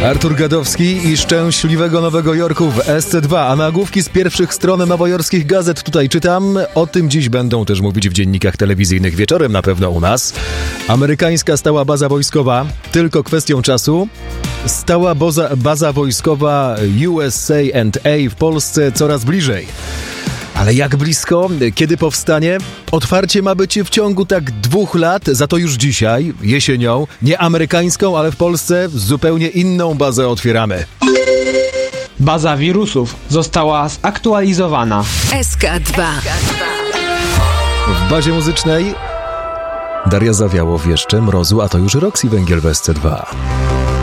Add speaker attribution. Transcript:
Speaker 1: Artur Gadowski i szczęśliwego Nowego Jorku w SC2, a nagłówki z pierwszych stron nowojorskich gazet tutaj czytam. O tym dziś będą też mówić w dziennikach telewizyjnych wieczorem, na pewno u nas. Amerykańska stała baza wojskowa, tylko kwestią czasu. Stała baza wojskowa USA&A w Polsce coraz bliżej. Ale jak blisko? Kiedy powstanie? Otwarcie ma być w ciągu tak 2 lat, za to już dzisiaj, jesienią, nie amerykańską, ale w Polsce zupełnie inną bazę otwieramy.
Speaker 2: Baza wirusów została zaktualizowana.
Speaker 3: SK2.
Speaker 1: W bazie muzycznej Daria Zawiałow jeszcze, Mrozu, a to już Roxy Węgiel w SC2.